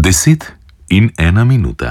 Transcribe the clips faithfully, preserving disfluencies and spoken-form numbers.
Deset in ena minuta.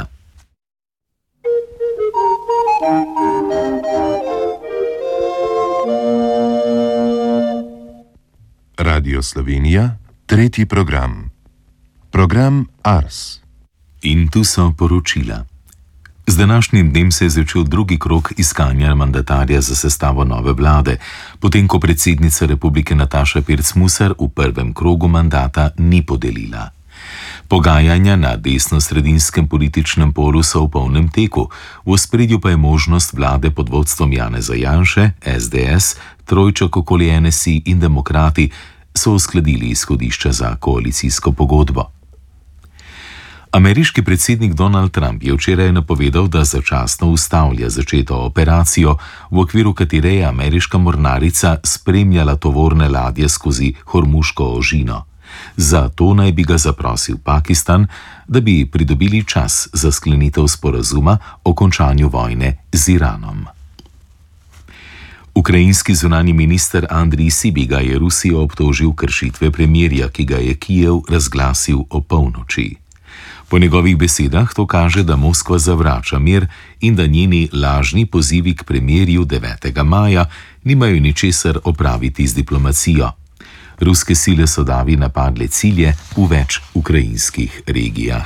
Radio Slovenija, tretji program. Program Ars. In tu so poročila. Z današnjim dnem se je začel drugi krog iskanja mandatarja za sestavo nove vlade, potem ko predsednica republike Nataša Pirc Musar v prvem krogu mandata ni podelila. Pogajanja na desno-sredinskem političnem polu so v polnem teku, v ospredju pa je možnost vlade pod vodstvom Janeza Janše, S D S, trojček okoli N S I in Demokrati so uskladili izhodišča za koalicijsko pogodbo. Ameriški predsednik Donald Trump je včeraj napovedal, da začasno ustavlja začeto operacijo, v okviru katere je ameriška mornarica spremljala tovorne ladje skozi Hormuško ožino. Za to naj bi ga zaprosil Pakistan, da bi pridobili čas za sklenitev sporazuma o končanju vojne z Iranom. Ukrajinski zunanji minister Andrij Sibiga je Rusijo obtožil kršitve premirja, ki ga je Kijev razglasil o polnoči. Po njegovih besedah to kaže, da Moskva zavrača mir in da njeni lažni pozivi k premirju devetega maja nimajo ničesar opraviti z diplomacijo. Ruske sile so davi napadle cilje v več ukrajinskih regijah.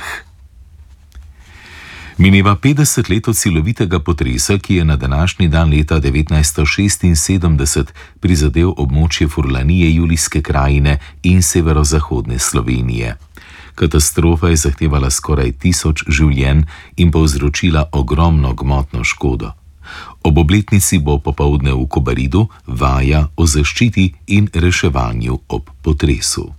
Mineva petdeset let od silovitega potresa, ki je na današnji dan leta devetnajststo šestinsedemdeset prizadel območje Furlanije, Julijske krajine in severozahodne Slovenije. Katastrofa je zahtevala skoraj tisoč življenj in povzročila ogromno gmotno škodo. Ob obletnici bo popoldne v Kobaridu vaja o zaščiti in reševanju ob potresu.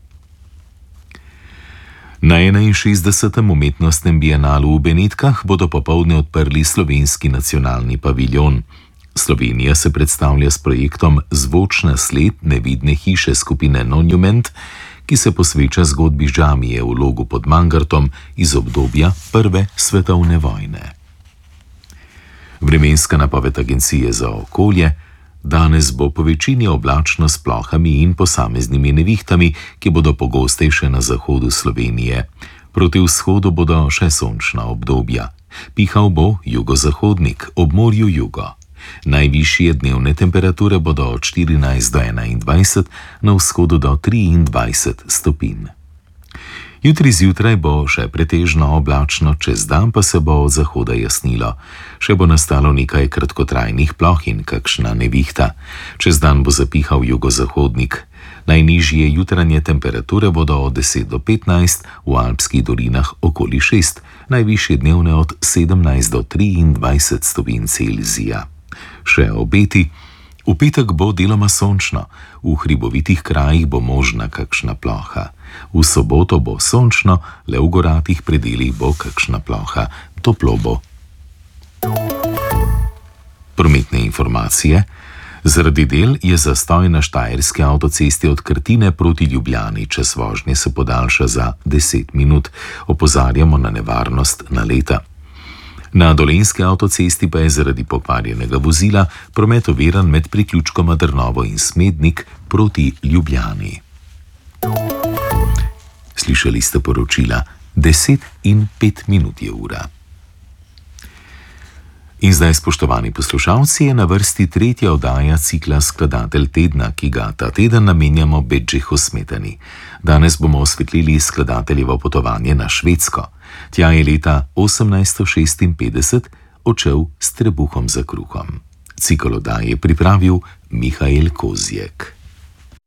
Na enainšestdesetem umetnostnem bienalu v Benetkah bodo popoldne odprli slovenski nacionalni paviljon. Slovenija se predstavlja s projektom Zvočna sled nevidne hiše skupine Monument, ki se posveča zgodbi Džamije v Logu pod Mangartom iz obdobja prve svetovne vojne. Vremenska napoved Agencije za okolje: danes bo po večini oblačno s plohami in posameznimi nevihtami, ki bodo pogostejše na zahodu Slovenije. Proti vzhodu bodo še sončna obdobja. Pihal bo jugozahodnik, ob morju jugo. Najvišje dnevne temperature bodo od štirinajst do enaindvajset, na vzhodu do triindvajset stopinj. Jutri zjutraj bo še pretežno oblačno, čez dan pa se bo od zahoda jasnilo. Še bo nastalo nekaj kratkotrajnih ploh in kakšna nevihta. Čez dan bo zapihal jugozahodnik. Najnižje jutranje temperature bodo od deset do petnajst, v alpskih dolinah okoli šest, najvišje dnevne od sedemnajst do triindvajset stopinj Celzija. Še obeti: v petek bo deloma sončno, v hribovitih krajih bo možna kakšna ploha. V soboto bo sončno, le v goratih predelih bo kakšna ploha, toplo bo. Prometne informacije. Zaradi del je zastoj na štajerski avtocesti od Krtine proti Ljubljani, čas vožnje se podaljša za deset minut. Opozarjamo na nevarnost naleta. Na dolenjski avtocesti pa je zaradi pokvarjenega vozila promet oviran med priključkoma Drnovo in Smednik proti Ljubljani. Slišali ste poročila, deset in pet minut je ura. In zdaj, spoštovani poslušalci, je na vrsti tretja oddaja cikla Skladatelj tedna, ki ga ta teden namenjamo Bedžihu Smetani. Danes bomo osvetlili skladateljevo potovanje na Švedsko. Tja je leta osemnajststo šestinpetdeset odšel s trebuhom za kruhom. Cikel oddaje je pripravil Mihael Kozjek.